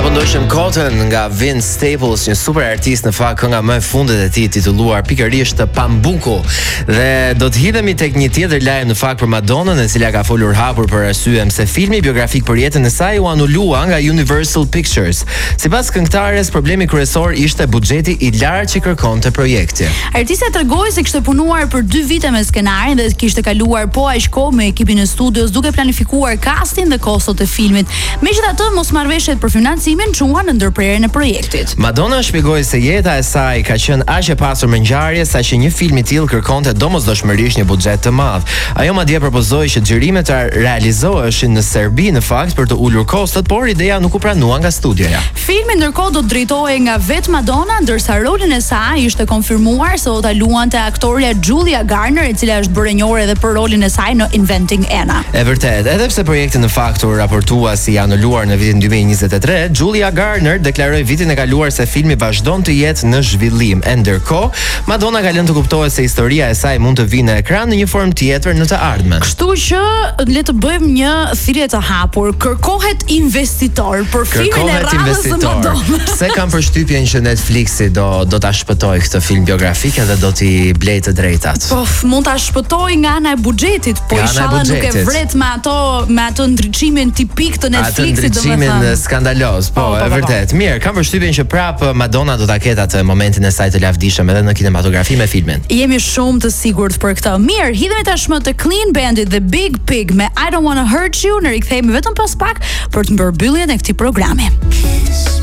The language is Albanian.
Sa po ndoshëm Cotton nga Vince Staples, një super artist, në fakt kënga më e fundit e tij titulluar pikërisht Pambuco. Dhe do të hidhemi tek një tjetër lajm në fakt për Madonnën, e cila ka folur hapur për arsye se filmi biografik për jetën e saj u anulua nga Universal Pictures. Sipas këngëtares, problemi kryesor ishte buxheti i lartë që kërkonte projekti. Artista tregoi se kishte punuar për 2 vite me skenarin dhe kishte kaluar po aq kohë me ekipin e studios duke planifikuar castin dhe kostot e filmit. Megjithatë, mosmarrveshjet për financimin çuan në ndërprerjen e projektit. Madonna shpjegoi se jeta e saj ka qenë aq e pasur me ngjarje saqë një film i tillë kërkonte domosdoshmërisht një buxhet të madh. Ajo madje propozoi që xhirimet të realizoheshin në Serbi në fakt për të ulur kostot, por ideja nuk u pranua nga studioja. Filmi ndërkohë do të drejtohej nga vetë Madonna, ndërsa rolin e saj ishte konfirmuar se do ta luante aktoreja Julia Garner, e cila është bërë e njohur edhe për rolin e saj në Inventing Anna. E vërtet, edhe pse projekti në fakt u raportua si anuluar në vitin 2023, Julia Garner deklaroi vitin e kaluar se filmi vazhdon të jetë në zhvillim. E ndërkohë, Madonna ka lënë të kuptohet se historia e saj mund të vinë në ekran në një formë tjetër në të ardhmen. Kështu që le të bëjmë një thirrje të hapur. Kërkohet investitor për filmin e radhës së Madonnës. Se kam përshtypjen që Netflixi do ta shpëtoj këtë film biografik dhe do t'i blej të drejtat. Po, mund ta shpëtoj nga ana e buxhetit, po inshallah nuk e vret me ato ndriçimin tipik të Netflixit, domethënë skandaloz, po, e vërtet. Mirë, kam përshtypjen që prap Madonna do ta ketë atë momentin e saj të lavdishëm edhe në kinematografi me filmin. Jemi shumë të sigurt për këtë. Mirë, hidhemi tashmë të Clean Bandit dhe Big Pig me I Don't Wanna Hurt You. Ne rikthehemi vetëm pas pak për të mbërbylljen e këtij programi.